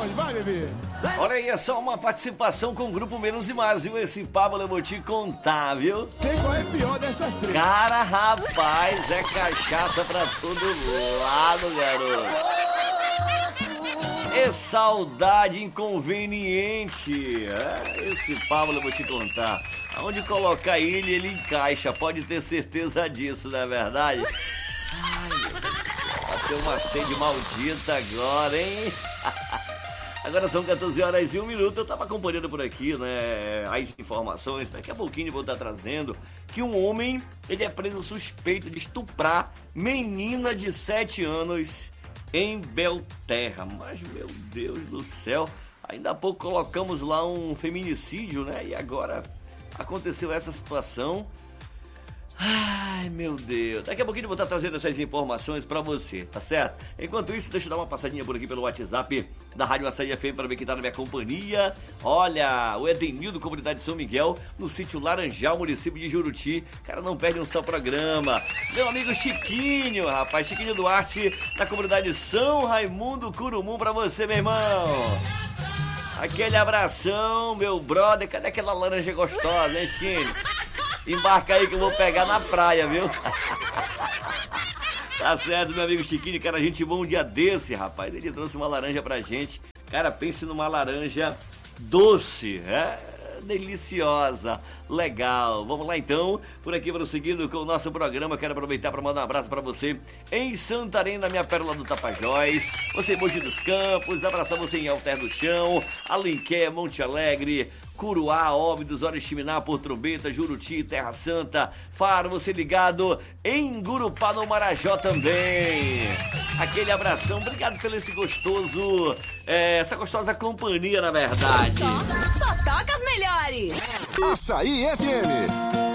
pode, vai, bebê. Olha aí, é só uma participação com o Grupo Menos e Mais, viu? Esse Pablo eu vou te contar, viu? Sei qual é pior dessas três. Cara, rapaz, é cachaça pra todo lado, garoto. É saudade inconveniente. Esse Pablo eu vou te contar. Aonde colocar ele encaixa. Pode ter certeza disso, não é verdade? Ai, meu Deus do céu. Bateu uma sede maldita agora, hein? Agora são 14h01. Eu tava acompanhando por aqui, né, as informações. Daqui a pouquinho eu vou estar trazendo que um homem, ele é preso suspeito de estuprar menina de 7 anos em Belterra. Mas, meu Deus do céu, ainda há pouco colocamos lá um feminicídio, né? E agora aconteceu essa situação. Ai, meu Deus. Daqui a pouquinho eu vou estar trazendo essas informações pra você, tá certo? Enquanto isso, deixa eu dar uma passadinha por aqui pelo WhatsApp da Rádio Açaí FM para ver quem tá na minha companhia. Olha, o Edenildo, comunidade São Miguel, no sítio Laranjal, município de Juruti. Cara, não perde um só programa. Meu amigo Chiquinho, rapaz, Chiquinho Duarte, da comunidade São Raimundo Curumum pra você, meu irmão. Aquele abração, meu brother. Cadê aquela laranja gostosa, hein, Chiquinho? Embarca aí que eu vou pegar na praia, viu? Tá certo, meu amigo Chiquinho, cara, gente bom um dia desse, rapaz. Ele trouxe uma laranja pra gente. Cara, pense numa laranja doce, deliciosa, legal. Vamos lá então, por aqui prosseguindo com o nosso programa. Quero aproveitar para mandar um abraço para você em Santarém, na minha pérola do Tapajós, você em Mogi dos Campos, abraçar você em Alter do Chão, Alenquer, Monte Alegre, Curuá, Óbidos, Oriximiná, Porto Trombeta, Juruti, Terra Santa, Faro, você ligado em Gurupá, no Marajó também. Aquele abração, obrigado pelo esse gostoso, essa gostosa companhia, na verdade. Só toca as melhores. Açaí FM.